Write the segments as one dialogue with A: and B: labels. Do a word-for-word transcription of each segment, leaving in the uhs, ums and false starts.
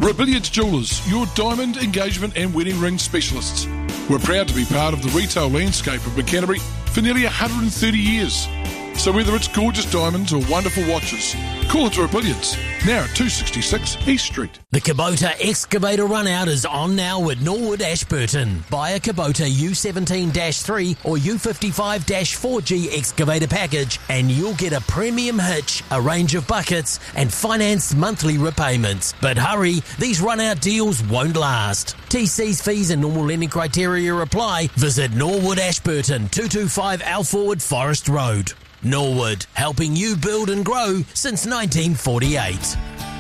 A: Brilliant Jewellers, your diamond, engagement and wedding ring specialists. We're proud to be part of the retail landscape of Canterbury for nearly one hundred thirty years. So whether it's gorgeous diamonds or wonderful watches, call it Brilliance, now at two sixty-six East Street.
B: The Kubota Excavator Runout is on now at Norwood Ashburton. Buy a Kubota U seventeen dash three or U fifty-five dash four G excavator package and you'll get a premium hitch, a range of buckets and financed monthly repayments. But hurry, these runout deals won't last. T Cs, fees and normal lending criteria apply. Visit Norwood Ashburton, two twenty-five Alforward Forest Road. Norwood, helping you build and grow since nineteen forty-eight.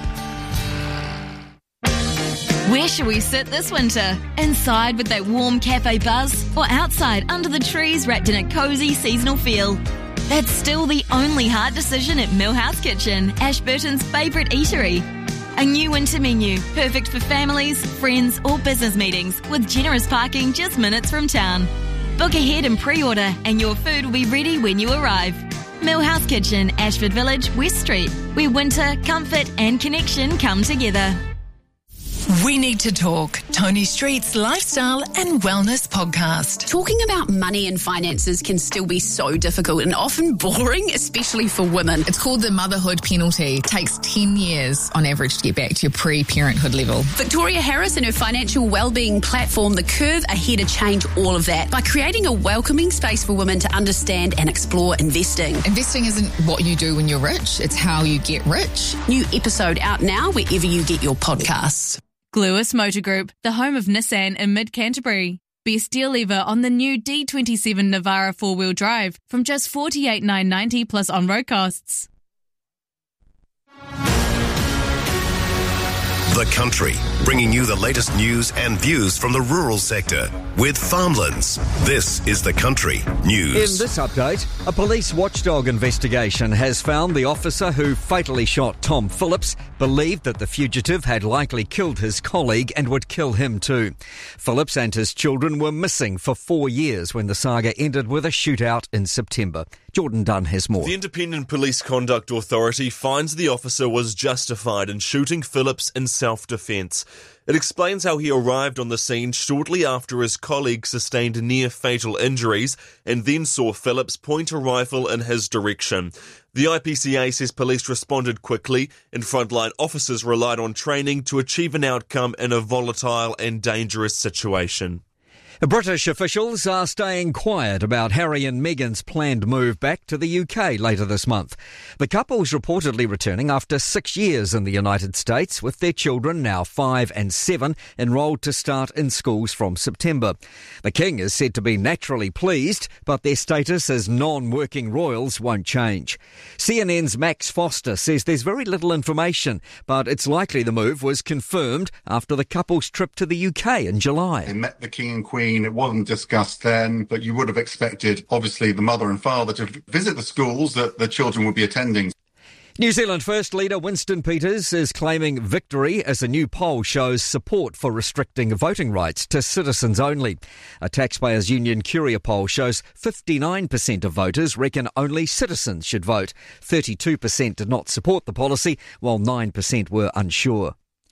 C: Where shall we sit this winter? Inside with that warm cafe buzz, or outside under the trees wrapped in a cosy seasonal feel? That's still the only hard decision at Millhouse Kitchen, Ashburton's favourite eatery. A new winter menu, perfect for families, friends or business meetings, with generous parking just minutes from town. Book ahead and pre-order and your food will be ready when you arrive. Millhouse Kitchen, Ashford Village, West Street, where winter, comfort and connection come together.
D: We Need to Talk, Tony Street's lifestyle and wellness podcast.
E: Talking about money and finances can still be so difficult and often boring, especially for women.
F: It's called the motherhood penalty. It takes ten years on average to get back to your pre-parenthood level.
E: Victoria Harris and her financial wellbeing platform, The Curve, are here to change all of that by creating a welcoming space for women to understand and explore investing.
F: Investing isn't what you do when you're rich, it's how you get rich.
E: New episode out now wherever you get your podcasts.
G: Gluis Motor Group, the home of Nissan in mid-Canterbury. Best deal ever on the new D twenty-seven Navara four-wheel drive from just forty-eight thousand nine hundred ninety dollars plus on-road costs.
H: The Country, bringing you the latest news and views from the rural sector with Farmlands. This is The Country News.
I: In this update, a police watchdog investigation has found the officer who fatally shot Tom Phillips believed that the fugitive had likely killed his colleague and would kill him too. Phillips and his children were missing for four years when the saga ended with a shootout in September. Jordan Dunn has more.
J: The Independent Police Conduct Authority finds the officer was justified in shooting Phillips in self-defence. It explains how he arrived on the scene shortly after his colleague sustained near-fatal injuries and then saw Phillips point a rifle in his direction. The I P C A says police responded quickly and frontline officers relied on training to achieve an outcome in a volatile and dangerous situation.
I: British officials are staying quiet about Harry and Meghan's planned move back to the U K later this month. The couple's reportedly returning after six years in the United States, with their children, now five and seven, enrolled to start in schools from September. The King is said to be naturally pleased, but their status as non-working royals won't change. C N N's Max Foster says there's very little information, but it's likely the move was confirmed after the couple's trip to the U K in July.
K: They met the King and Queen. It wasn't discussed then, but you would have expected, obviously, the mother and father to visit the schools that the children would be attending.
I: New Zealand First Leader Winston Peters is claiming victory as a new poll shows support for restricting voting rights to citizens only. A Taxpayers Union Curia poll shows fifty-nine percent of voters reckon only citizens should vote. thirty-two percent did not support the policy, while nine percent were unsure.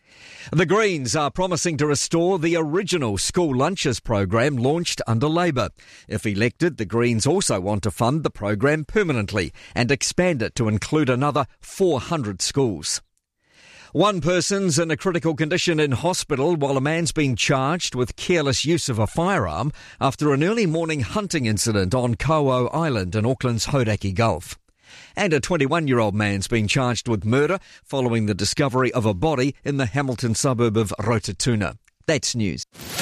I: The Greens are promising to restore the original school lunches program launched under Labour. If elected, the Greens also want to fund the program permanently and expand it to include another four hundred schools. One person's in a critical condition in hospital while a man's being charged with careless use of a firearm after an early morning hunting incident on Ko'o Island in Auckland's Hodaki Gulf. And a twenty-one-year-old man's been charged with murder following the discovery of a body in the Hamilton suburb of Rotatuna. That's news.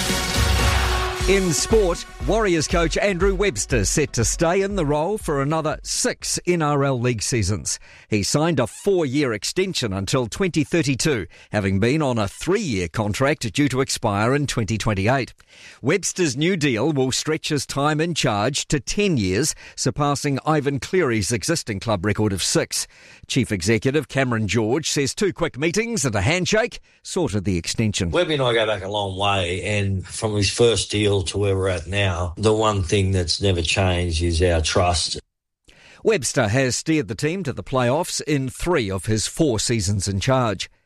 I: In sport, Warriors coach Andrew Webster set to stay in the role for another six N R L League seasons. He signed a four-year extension until twenty thirty-two, having been on a three-year contract due to expire in twenty twenty-eight. Webster's new deal will stretch his time in charge to ten years, surpassing Ivan Cleary's existing club record of six. Chief Executive Cameron George says two quick meetings and a handshake sorted the extension.
L: Webby and I go back a long way, and from his first deal to where we're at now, the one thing that's never changed is our trust.
I: Webster has steered the team to the playoffs in three of his four seasons in charge.